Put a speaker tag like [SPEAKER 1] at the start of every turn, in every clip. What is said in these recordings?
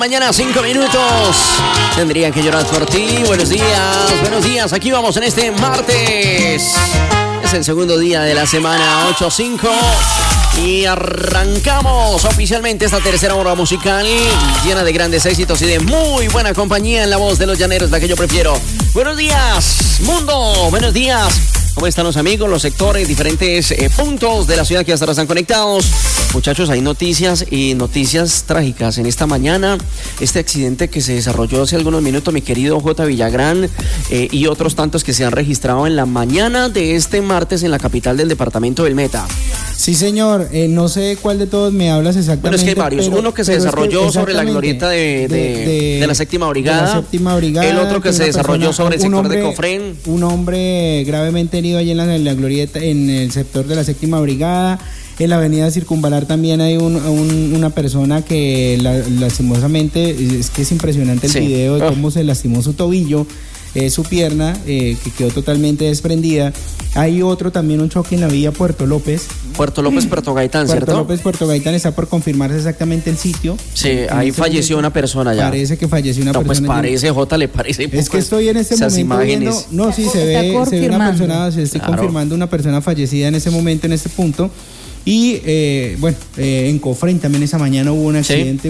[SPEAKER 1] Mañana 5 minutos. Tendrían que llorar por ti. Buenos días. Aquí vamos en este martes. Es el segundo día de la semana, 8-5. Y arrancamos oficialmente esta tercera hora musical llena de grandes éxitos y de muy buena compañía en la voz de los llaneros, la que yo prefiero. Buenos días, mundo. Buenos días. ¿Cómo están los amigos, los sectores, diferentes puntos de la ciudad que hasta ahora están conectados? Muchachos, hay noticias y noticias trágicas en esta mañana. Este accidente que se desarrolló hace algunos minutos, mi querido J. Villagrán, y otros tantos que se han registrado en la mañana de este martes en la capital del departamento del Meta.
[SPEAKER 2] Sí, señor. No sé cuál de todos me hablas exactamente.
[SPEAKER 1] Bueno, es que hay varios. Uno que se desarrolló sobre la glorieta de la séptima brigada. El otro que se desarrolló sobre el sector de Cofrén.
[SPEAKER 2] Un hombre gravemente herido allí en la glorieta, en el sector de la séptima brigada. En la avenida Circunvalar también hay una persona que lastimosamente, es que es impresionante el video de cómo se lastimó su tobillo, su pierna, que quedó totalmente desprendida. Hay otro también, un choque en la vía Puerto López, Puerto
[SPEAKER 1] Gaitán, ¿cierto?
[SPEAKER 2] Puerto López, Puerto Gaitán, está por confirmarse exactamente el sitio.
[SPEAKER 1] Sí, ahí falleció una persona ya.
[SPEAKER 2] Parece que falleció una persona.
[SPEAKER 1] Pues parece, J, le parece.
[SPEAKER 2] Es que estoy en este momento
[SPEAKER 1] imágenes.
[SPEAKER 2] Viendo, no, sí, se ve una persona, se está confirmando una persona fallecida en ese momento, en este punto. Y en Cofrén también esa mañana hubo un accidente,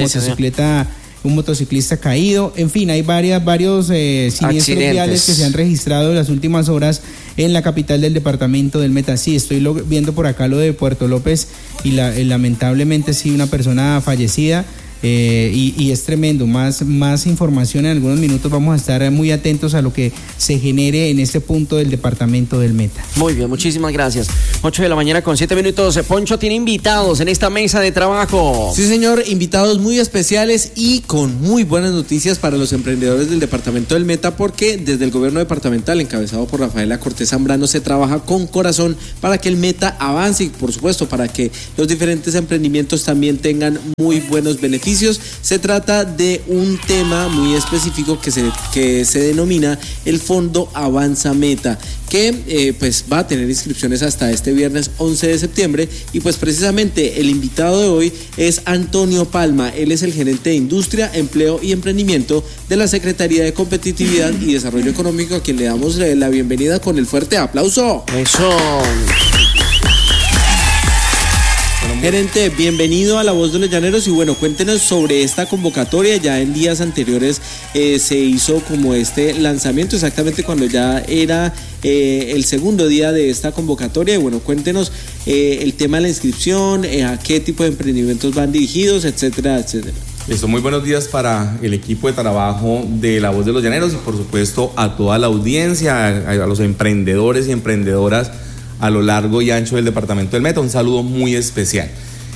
[SPEAKER 2] un motociclista caído. En fin, hay varios siniestros viales que se han registrado en las últimas horas en la capital del departamento del Meta. Sí, estoy viendo por acá lo de Puerto López y lamentablemente sí, una persona fallecida. Y es tremendo. Más información en algunos minutos. Vamos a estar muy atentos a lo que se genere en este punto del departamento del Meta.
[SPEAKER 1] Muy bien, muchísimas gracias. 8 de la mañana con 7 minutos. Poncho tiene invitados en esta mesa de trabajo.
[SPEAKER 3] Sí, señor, invitados muy especiales y con muy buenas noticias para los emprendedores del departamento del Meta, porque desde el gobierno departamental, encabezado por Rafaela Cortés Zambrano, se trabaja con corazón para que el Meta avance y, por supuesto, para que los diferentes emprendimientos también tengan muy buenos beneficios. Se trata de un tema muy específico que se denomina el Fondo Avanza Meta, que pues va a tener inscripciones hasta este viernes 11 de septiembre y pues precisamente el invitado de hoy es Antonio Palma. Él es el gerente de Industria, Empleo y Emprendimiento de la Secretaría de Competitividad y Desarrollo Económico, a quien le damos la bienvenida con el fuerte aplauso.
[SPEAKER 1] Eso.
[SPEAKER 3] Gerente, bienvenido a La Voz de los Llaneros y bueno, cuéntenos sobre esta convocatoria. Ya en días anteriores se hizo como este lanzamiento, exactamente cuando ya era el segundo día de esta convocatoria. Y bueno, cuéntenos el tema de la inscripción, a qué tipo de emprendimientos van dirigidos, etcétera, etcétera.
[SPEAKER 4] Listo, muy buenos días para el equipo de trabajo de La Voz de los Llaneros y por supuesto a toda la audiencia, a los emprendedores y emprendedoras a lo largo y ancho del departamento del Meta. Un saludo muy especial.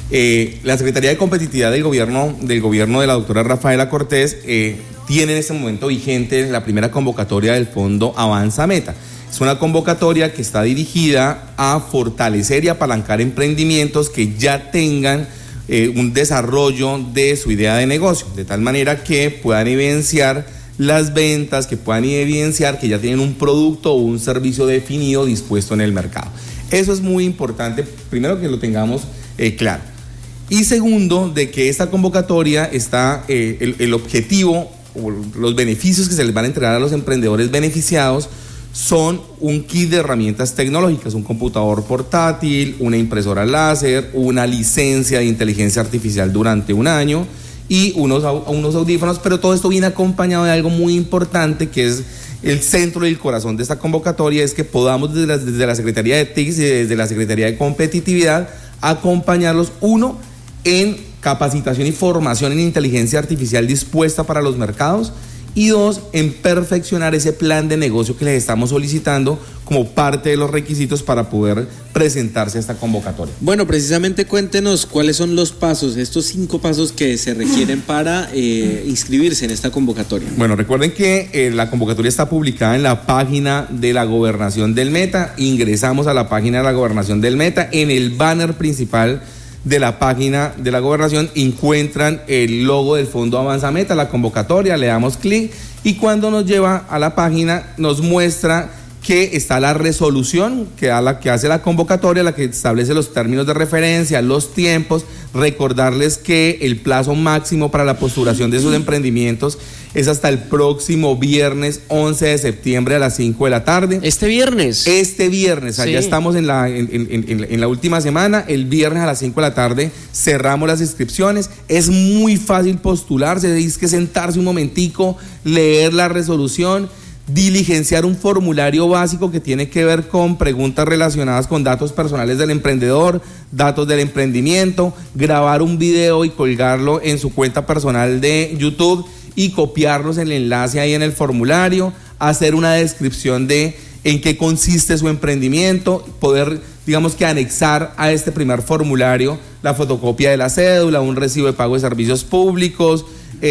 [SPEAKER 4] La Secretaría de Competitividad del gobierno de la doctora Rafaela Cortés tiene en este momento vigente la primera convocatoria del Fondo Avanza Meta. Es una convocatoria que está dirigida a fortalecer y apalancar emprendimientos que ya tengan un desarrollo de su idea de negocio, de tal manera que puedan evidenciar las ventas, que puedan evidenciar que ya tienen un producto o un servicio definido dispuesto en el mercado. Eso es muy importante, primero que lo tengamos claro. Y segundo, de que esta convocatoria está, el objetivo o los beneficios que se les van a entregar a los emprendedores beneficiados son un kit de herramientas tecnológicas, un computador portátil, una impresora láser, una licencia de inteligencia artificial durante un año, y unos audífonos, pero todo esto viene acompañado de algo muy importante que es el centro y el corazón de esta convocatoria, es que podamos desde la Secretaría de TICS y desde la Secretaría de Competitividad acompañarlos, uno, en capacitación y formación en inteligencia artificial dispuesta para los mercados, y dos, en perfeccionar ese plan de negocio que les estamos solicitando como parte de los requisitos para poder presentarse a esta convocatoria.
[SPEAKER 3] Bueno, precisamente cuéntenos cuáles son los pasos, estos 5 pasos que se requieren para inscribirse en esta convocatoria.
[SPEAKER 4] Bueno, recuerden que la convocatoria está publicada en la página de la Gobernación del Meta. Ingresamos a la página de la Gobernación del Meta, en el banner principal de la página de la Gobernación encuentran el logo del Fondo Avanza Meta, la convocatoria, le damos clic y cuando nos lleva a la página nos muestra que está la resolución que hace la convocatoria, la que establece los términos de referencia, los tiempos. Recordarles que el plazo máximo para la postulación de sus emprendimientos es hasta el próximo viernes 11 de septiembre a las 5 de la tarde.
[SPEAKER 1] ¿Este viernes?
[SPEAKER 4] Allá estamos en la última semana. El viernes a las 5 de la tarde cerramos las inscripciones. Es muy fácil postularse, es que sentarse un momentico, leer la resolución, diligenciar un formulario básico que tiene que ver con preguntas relacionadas con datos personales del emprendedor, datos del emprendimiento, grabar un video y colgarlo en su cuenta personal de YouTube y copiarlos en el enlace ahí en el formulario, hacer una descripción de en qué consiste su emprendimiento, poder, digamos que anexar a este primer formulario la fotocopia de la cédula, un recibo de pago de servicios públicos,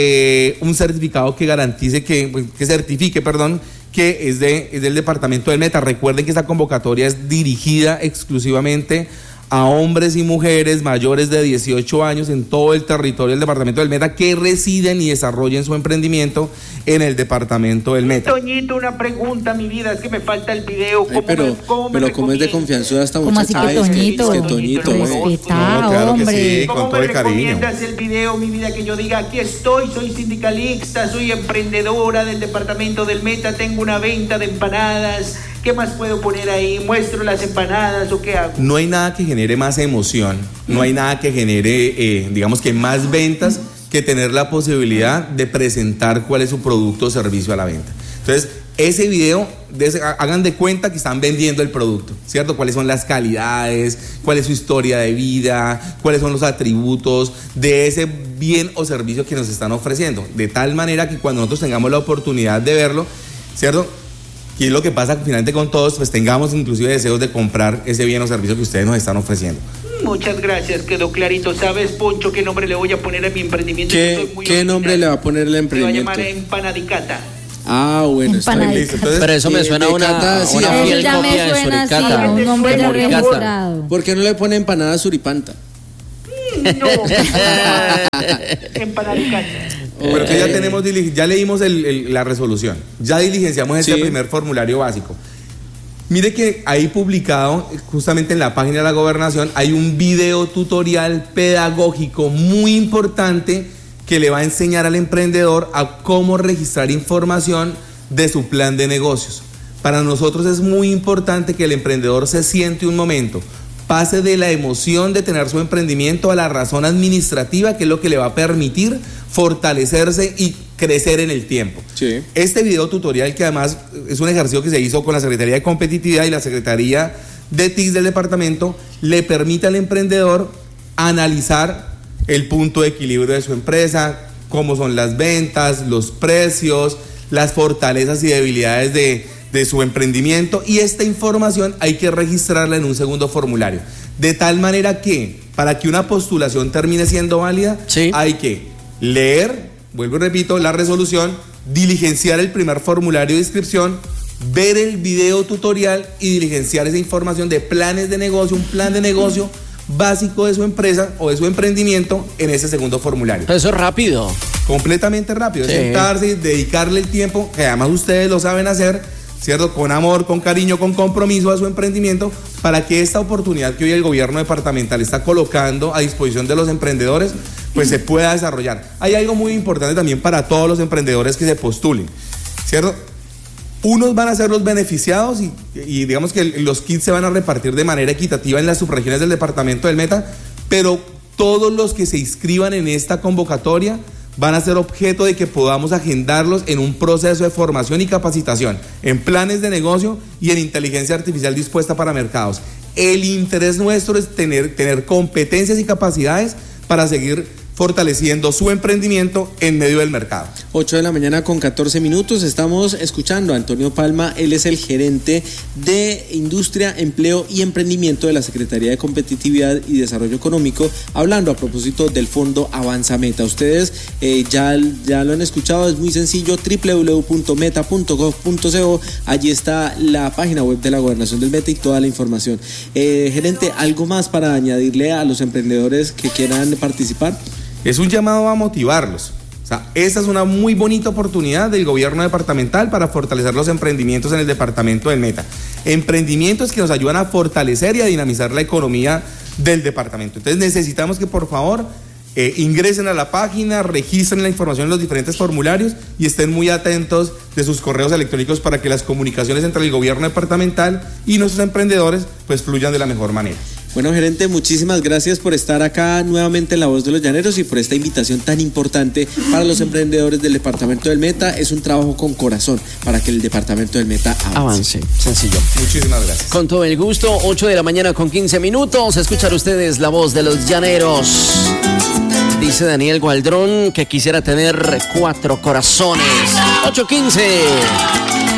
[SPEAKER 4] un certificado que garantice que certifique que es del departamento del Meta. Recuerden que esta convocatoria es dirigida exclusivamente a hombres y mujeres mayores de 18 años en todo el territorio del departamento del Meta que residen y desarrollen su emprendimiento en el departamento del Meta.
[SPEAKER 5] Toñito, una pregunta, mi vida, es que me falta el video.
[SPEAKER 3] Pero como es de confianza esta
[SPEAKER 6] muchacha. ¿Cómo así que Toñito?
[SPEAKER 4] Claro que sí, con todo el cariño.
[SPEAKER 5] ¿Cómo me recomiendas el video, mi vida, que yo diga, aquí estoy, soy sindicalista, soy emprendedora del departamento del Meta, tengo una venta de empanadas? ¿Qué más puedo poner ahí? ¿Muestro las empanadas o qué hago?
[SPEAKER 4] No hay nada que genere más emoción, no hay nada que genere, digamos que más ventas que tener la posibilidad de presentar cuál es su producto o servicio a la venta. Entonces, ese video, hagan de cuenta que están vendiendo el producto, ¿cierto? Cuáles son las calidades, cuál es su historia de vida, cuáles son los atributos de ese bien o servicio que nos están ofreciendo. De tal manera que cuando nosotros tengamos la oportunidad de verlo, ¿cierto?, y es lo que pasa finalmente con todos, pues tengamos inclusive deseos de comprar ese bien o servicio que ustedes nos están ofreciendo.
[SPEAKER 5] Muchas gracias, quedó clarito. ¿Sabes, Poncho, qué nombre le voy a poner a mi emprendimiento?
[SPEAKER 3] ¿Qué nombre le va a poner el emprendimiento?
[SPEAKER 5] Se va a llamar Empanadicata.
[SPEAKER 3] Ah, bueno, está bien.
[SPEAKER 1] Entonces, pero eso me suena a una fiel copia de Suricata.
[SPEAKER 6] Un nombre de registrado.
[SPEAKER 3] ¿Por qué no le pone empanada suripanta?
[SPEAKER 5] No, Empanadicata.
[SPEAKER 4] Pero que ya leímos la resolución, ya diligenciamos este primer formulario básico. Mire que ahí publicado, justamente en la página de la gobernación, hay un video tutorial pedagógico muy importante que le va a enseñar al emprendedor a cómo registrar información de su plan de negocios. Para nosotros es muy importante que el emprendedor se siente un momento, pase de la emoción de tener su emprendimiento a la razón administrativa, que es lo que le va a permitir fortalecerse y crecer en el tiempo.
[SPEAKER 3] Sí.
[SPEAKER 4] Este video tutorial, que además es un ejercicio que se hizo con la Secretaría de Competitividad y la Secretaría de TIC del departamento, le permite al emprendedor analizar el punto de equilibrio de su empresa, cómo son las ventas, los precios, las fortalezas y debilidades de su emprendimiento, y esta información hay que registrarla en un segundo formulario, de tal manera que para que una postulación termine siendo válida, hay que leer, vuelvo y repito, la resolución, diligenciar el primer formulario de inscripción, ver el video tutorial y diligenciar esa información de planes de negocio, un plan de negocio básico de su empresa o de su emprendimiento en ese segundo formulario.
[SPEAKER 1] Pero eso es rápido.
[SPEAKER 4] Completamente rápido, es sentarse, dedicarle el tiempo, que además ustedes lo saben hacer, ¿cierto? Con amor, con cariño, con compromiso a su emprendimiento, para que esta oportunidad que hoy el gobierno departamental está colocando a disposición de los emprendedores, pues se pueda desarrollar. Hay algo muy importante también para todos los emprendedores que se postulen, ¿cierto? Unos van a ser los beneficiados y digamos que los kits se van a repartir de manera equitativa en las subregiones del departamento del Meta, pero todos los que se inscriban en esta convocatoria van a ser objeto de que podamos agendarlos en un proceso de formación y capacitación, en planes de negocio y en inteligencia artificial dispuesta para mercados. El interés nuestro es tener competencias y capacidades para seguir fortaleciendo su emprendimiento en medio del mercado.
[SPEAKER 3] 8:14 a.m. Estamos escuchando a Antonio Palma. Él es el gerente de Industria, Empleo y Emprendimiento de la Secretaría de Competitividad y Desarrollo Económico, hablando a propósito del fondo Avanza Meta. Ustedes ya lo han escuchado, es muy sencillo, www.meta.gov.co. Allí está la página web de la Gobernación del Meta y toda la información. Gerente, ¿algo más para añadirle a los emprendedores que quieran participar?
[SPEAKER 4] Es un llamado a motivarlos, sea, esta es una muy bonita oportunidad del gobierno departamental para fortalecer los emprendimientos en el departamento del Meta. Emprendimientos que nos ayudan a fortalecer y a dinamizar la economía del departamento. Entonces necesitamos que por favor ingresen a la página, registren la información en los diferentes formularios y estén muy atentos de sus correos electrónicos para que las comunicaciones entre el gobierno departamental y nuestros emprendedores pues fluyan de la mejor manera.
[SPEAKER 3] Bueno, gerente, muchísimas gracias por estar acá nuevamente en La Voz de los Llaneros y por esta invitación tan importante para los emprendedores del departamento del Meta. Es un trabajo con corazón para que el departamento del Meta avance.
[SPEAKER 1] Sencillo.
[SPEAKER 4] Muchísimas gracias.
[SPEAKER 1] Con todo el gusto, 8 de la mañana con 15 minutos. Escuchar ustedes La Voz de los Llaneros. Dice Daniel Gualdrón que quisiera tener 4 corazones. 8:15.